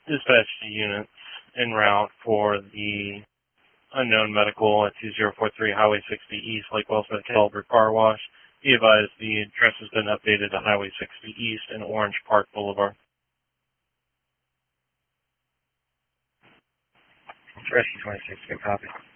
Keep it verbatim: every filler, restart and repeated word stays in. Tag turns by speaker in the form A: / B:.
A: Dispatch the units en route for the unknown medical at two zero four three Highway sixty East, Lake Wellsmith Caliber Car Wash. Be advised the address has been updated to Highway sixty East and Orange Park Boulevard.
B: Rescue twenty-six, good copy.